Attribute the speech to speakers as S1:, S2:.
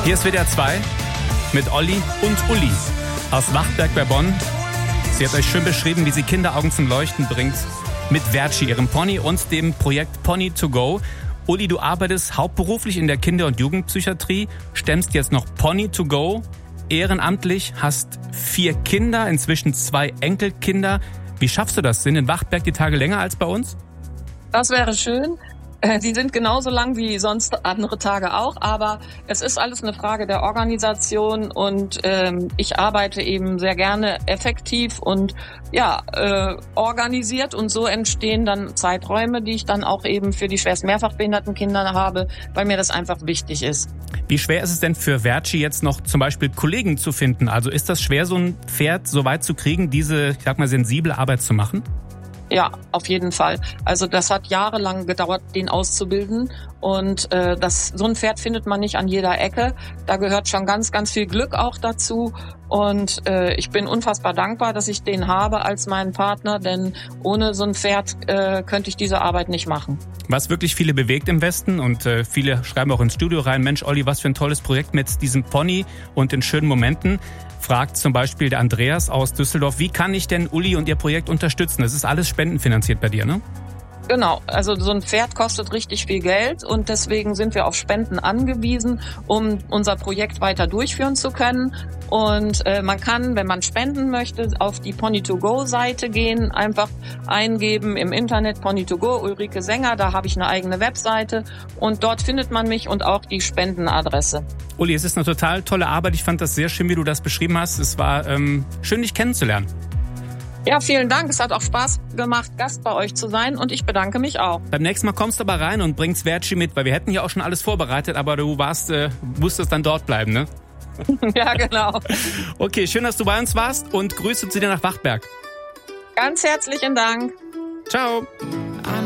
S1: Hier ist WDR 2 mit Olli und Uli aus Wachtberg bei Bonn. Sie hat euch schön beschrieben, wie sie Kinderaugen zum Leuchten bringt mit Verci, ihrem Pony und dem Projekt Pony to Go. Uli, du arbeitest hauptberuflich in der Kinder- und Jugendpsychiatrie, stemmst jetzt noch Pony to Go, ehrenamtlich, hast 4 Kinder, inzwischen 2 Enkelkinder. Wie schaffst du das? Sind in Wachtberg die Tage länger als bei uns?
S2: Das wäre schön. Die sind genauso lang wie sonst andere Tage auch, aber es ist alles eine Frage der Organisation und ich arbeite eben sehr gerne effektiv und organisiert und so entstehen dann Zeiträume, die ich dann auch eben für die schwerst mehrfach behinderten Kinder habe, weil mir das einfach wichtig ist.
S1: Wie schwer ist es denn für Verci jetzt noch zum Beispiel Kollegen zu finden? Also ist das schwer, so ein Pferd so weit zu kriegen, diese, ich sag mal, sensible Arbeit zu machen?
S2: Ja, auf jeden Fall. Also das hat jahrelang gedauert, den auszubilden und so ein Pferd findet man nicht an jeder Ecke. Da gehört schon ganz, ganz viel Glück auch dazu und ich bin unfassbar dankbar, dass ich den habe als meinen Partner, denn ohne so ein Pferd könnte ich diese Arbeit nicht machen.
S1: Was wirklich viele bewegt im Westen und viele schreiben auch ins Studio rein, Mensch Olli, was für ein tolles Projekt mit diesem Pony und den schönen Momenten. Fragt zum Beispiel der Andreas aus Düsseldorf, wie kann ich denn Uli und ihr Projekt unterstützen? Das ist alles spendenfinanziert bei dir, ne?
S2: Genau, also so ein Pferd kostet richtig viel Geld und deswegen sind wir auf Spenden angewiesen, um unser Projekt weiter durchführen zu können. Und man kann, wenn man spenden möchte, auf die Pony2Go-Seite gehen, einfach eingeben im Internet Pony2Go, Ulrike Sänger, da habe ich eine eigene Webseite und dort findet man mich und auch die Spendenadresse.
S1: Uli, es ist eine total tolle Arbeit. Ich fand das sehr schön, wie du das beschrieben hast. Es war schön, dich kennenzulernen.
S2: Ja, vielen Dank. Es hat auch Spaß gemacht, Gast bei euch zu sein und ich bedanke mich auch.
S1: Beim nächsten Mal kommst du aber rein und bringst Verci mit, weil wir hätten ja auch schon alles vorbereitet, aber du musstest dann dort bleiben, ne?
S2: Ja, genau.
S1: Okay, schön, dass du bei uns warst und Grüße zu dir nach Wachtberg.
S2: Ganz herzlichen Dank.
S1: Ciao.